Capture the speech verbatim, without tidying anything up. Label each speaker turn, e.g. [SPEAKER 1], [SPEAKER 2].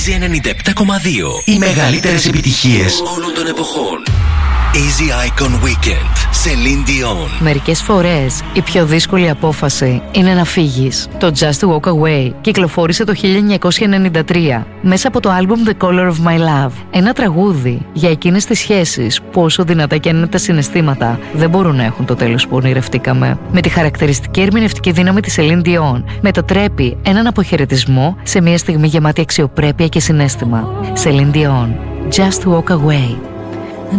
[SPEAKER 1] Easy ενενήντα επτά κόμμα δύο. Οι μεγαλύτερες επιτυχίες όλων των εποχών. Easy Icon Weekend, Celine Dion.
[SPEAKER 2] Μερικές φορές η πιο δύσκολη απόφαση είναι να φύγεις. Το Just Walk Away κυκλοφόρησε το χίλια εννιακόσια ενενήντα τρία μέσα από το άλμπουμ The Color of My Love. Ένα τραγούδι για εκείνες τις σχέσεις που όσο δυνατά και αν είναι τα συναισθήματα δεν μπορούν να έχουν το τέλος που ονειρευτήκαμε. Με τη χαρακτηριστική ερμηνευτική δύναμη της Celine Dion μετατρέπει έναν αποχαιρετισμό σε μια στιγμή γεμάτη αξιοπρέπεια και συναίσθημα. Celine Dion, Just Walk Away.